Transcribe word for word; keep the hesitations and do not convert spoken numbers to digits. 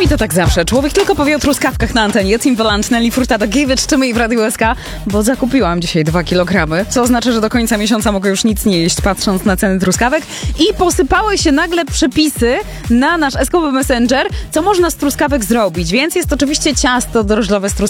i to tak zawsze. Człowiek tylko powie o truskawkach na antenie. Timbaland, Nelly Furtado, Give It To Me w Radiu S K, bo zakupiłam dzisiaj dwa kilogramy, co oznacza, że do końca miesiąca mogę już nic nie jeść, patrząc na ceny truskawek. I posypały się nagle przepisy na nasz S K P Messenger, co można z truskawek zrobić. Więc jest oczywiście ciasto drożdżowe z truskawek.